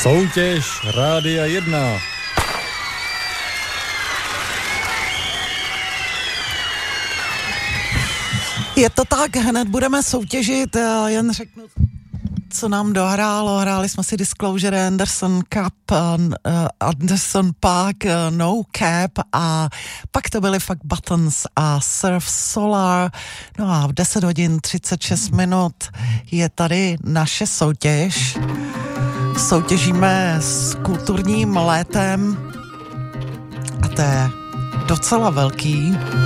Soutěž Rádia 1. Je to tak, hned budeme soutěžit, jen řeknu, co nám dohrálo. Hráli jsme si Disclosure, Anderson Cup, Anderson Park, No Cap a pak to byly fakt Buttons a Surf Solar. No a v 10 hodin 36 minut je tady naše soutěž. Soutěžíme s kulturním létem a to je docela velký.